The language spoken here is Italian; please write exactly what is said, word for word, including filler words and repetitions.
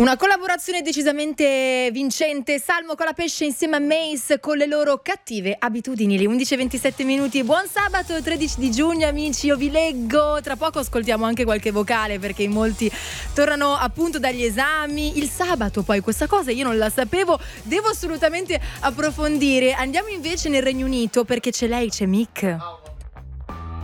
Una collaborazione decisamente vincente. Salmo con la Pesce insieme a Mace con le loro cattive abitudini. Le undici e ventisette minuti. Buon sabato tredici di giugno, amici. Io vi leggo. Tra poco ascoltiamo anche qualche vocale, perché in molti tornano appunto dagli esami. Il sabato poi questa cosa io non la sapevo. Devo assolutamente approfondire. Andiamo invece nel Regno Unito, perché c'è lei, c'è Mick.